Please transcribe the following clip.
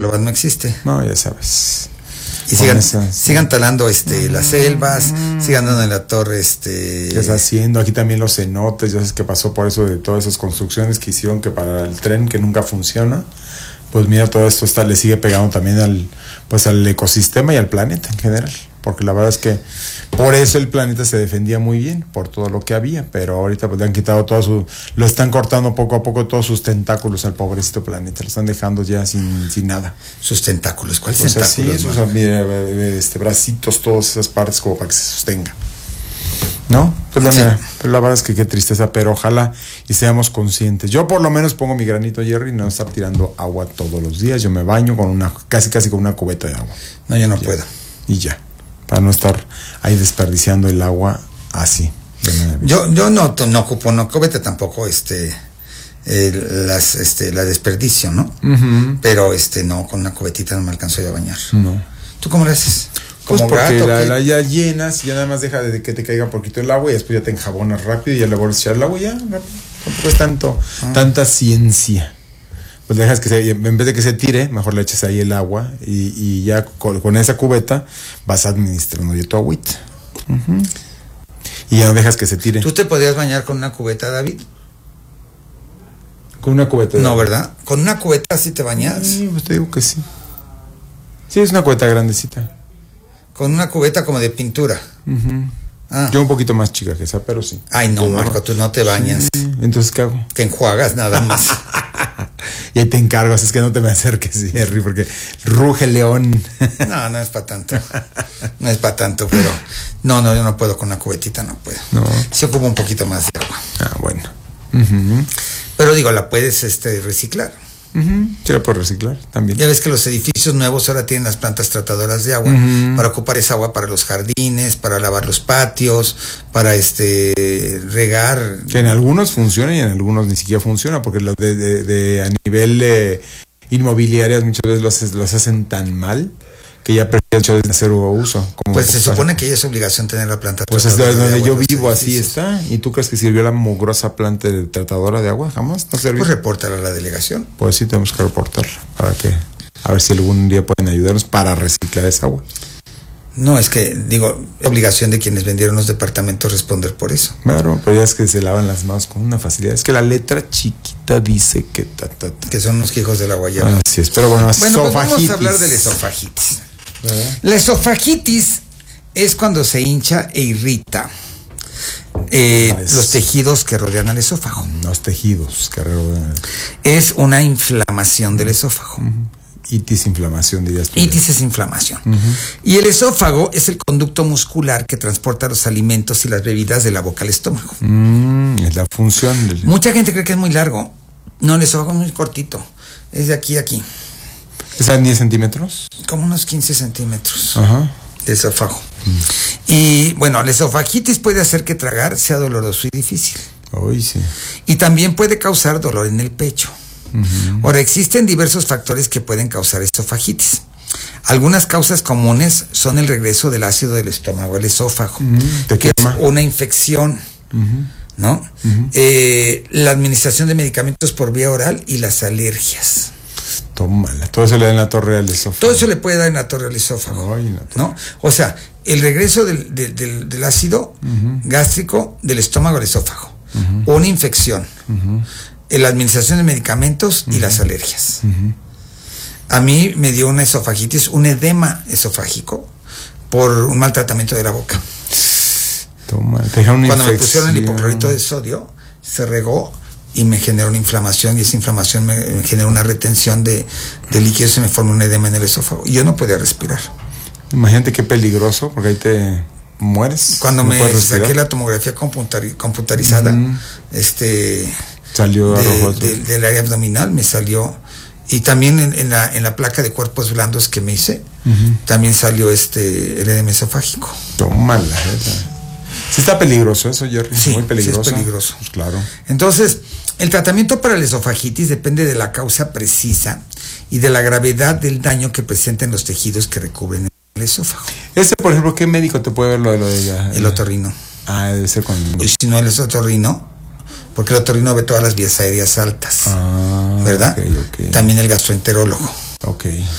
global no existe. No, ya sabes. Y sigan talando las selvas, sigan dando en la torre ¿Qué está haciendo? Aquí también los cenotes, ya sabes que pasó por eso de todas esas construcciones que hicieron que para el tren que nunca funciona. Pues mira, todo esto le sigue pegando también al ecosistema y al planeta en general, porque la verdad es que por eso el planeta se defendía muy bien, por todo lo que había, pero ahorita pues le han quitado lo están cortando poco a poco todos sus tentáculos al pobrecito planeta, lo están dejando ya sin nada. Sus tentáculos, ¿cuáles tentáculos? Sí, tentáculos? esos bracitos, todas esas partes como para que se sostenga. ¿No? Pues la verdad es que qué tristeza, pero ojalá y seamos conscientes. Yo por lo menos pongo mi granito, Jerry, no estar tirando agua todos los días. Yo me baño con casi con una cubeta de agua. No, yo no puedo. Y ya, para no estar ahí desperdiciando el agua así. Yo no ocupo una cubeta tampoco, la desperdicio, ¿no? Uh-huh. Pero no, con una cubetita no me alcanzo yo a bañar. No. ¿Tú cómo le haces? Pues porque la ya llenas y ya nada más deja de que te caiga un poquito el agua y después ya te enjabonas rápido y ya le vuelves a echar el agua y ya rápido. Tampoco es tanta ciencia. Pues dejas que en vez de que se tire, mejor le eches ahí el agua y ya con esa cubeta vas administrando ya tu agüita. Uh-huh. Y ya no dejas que se tire. ¿Tú te podías bañar con una cubeta, David? Con una cubeta. No, ¿verdad? ¿Con una cubeta así te bañas? Sí, pues te digo que sí. Sí, es una cubeta grandecita. Con una cubeta como de pintura. Uh-huh. Yo un poquito más chica que esa, pero sí. Ay, no, Marco, tú no te bañas. Sí. Entonces, ¿qué hago? Te enjuagas nada más. Y ahí te encargas, es que no te me acerques, Jerry, porque ruge el león. No es para tanto. No es para tanto, pero no, yo no puedo con una cubetita, no puedo. No. Se ocupa un poquito más de agua. Bueno. Uh-huh. Pero digo, la puedes reciclar. Uh-huh. Sí, la puedes reciclar también. Ya ves que los edificios nuevos ahora tienen las plantas tratadoras de agua, uh-huh, para ocupar esa agua para los jardines, para lavar los patios, para regar. Que en algunos funciona y en algunos ni siquiera funciona, porque los a nivel inmobiliarias muchas veces los hacen tan mal que ya prefieren hacer uso. Pues se supone que ya es obligación tener la planta pues tratadora es donde yo vivo, así está. ¿Y tú crees que sirvió la mugrosa planta tratadora de agua? Jamás no sirvió. Pues repórtala a la delegación. Pues sí, tenemos que reportarla para que a ver si algún día pueden ayudarnos para reciclar esa agua. No, es que, obligación de quienes vendieron los departamentos responder por eso. Claro, pero ya es que se lavan las manos con una facilidad. Es que la letra chiquita dice que que son los hijos de la guayaba. Así es, pero bueno, pues vamos a hablar de la esofagitis. La esofagitis es cuando se hincha e irrita los tejidos que rodean al esófago. Los tejidos que rodean. Es una inflamación del esófago. Uh-huh. Itis, inflamación, dirías tú. Itis es inflamación. Uh-huh. Y el esófago es el conducto muscular que transporta los alimentos y las bebidas de la boca al estómago. Es la función. Mucha gente cree que es muy largo. No, el esófago es muy cortito. Es de aquí a aquí. ¿Es a 10 centímetros? Como unos 15 centímetros. Ajá. De esófago. Y bueno, la esofagitis puede hacer que tragar sea doloroso y difícil. Uy, sí. Y también puede causar dolor en el pecho. Uh-huh. Ahora, existen diversos factores que pueden causar esofagitis. Algunas causas comunes son el regreso del ácido del estómago al esófago, que es una infección, ¿no? Uh-huh. La administración de medicamentos por vía oral y las alergias. Tómala, todo eso le da en la torre al esófago. Todo eso le puede dar en la torre al esófago. Ay, ¿no? O sea, el regreso del ácido gástrico del estómago al esófago, una infección, la administración de medicamentos y las alergias. A mí me dio una esofagitis, un edema esofágico por un mal tratamiento de la boca. Toma, te deja una Cuando infección. Me pusieron el hipoclorito de sodio, se regó y me generó una inflamación, y esa inflamación me generó una retención de líquidos y me formó un edema en el esófago y yo no podía respirar. Imagínate qué peligroso, porque ahí te mueres. Cuando me saqué la tomografía computarizada, salió del área abdominal, me salió, y también en la placa de cuerpos blandos que me hice, también salió el edema esofágico. Tómala. Sí está peligroso eso, Jerry. Sí, muy peligroso. Sí es peligroso. Pues claro. Entonces, el tratamiento para la esofagitis depende de la causa precisa y de la gravedad del daño que presenten los tejidos que recubren el esófago. Por ejemplo, ¿qué médico te puede ver lo de ella? El otorrino. Debe ser con... Y si no, el otorrino, porque el otorrino ve todas las vías aéreas altas, ¿verdad? Okay. También el gastroenterólogo. Okay.